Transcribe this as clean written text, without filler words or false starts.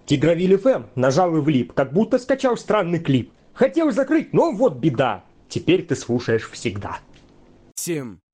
Тигровиль ФМ нажал и влип, как будто скачал странный клип. Хотел закрыть, но вот беда. Теперь ты слушаешь всегда. 7,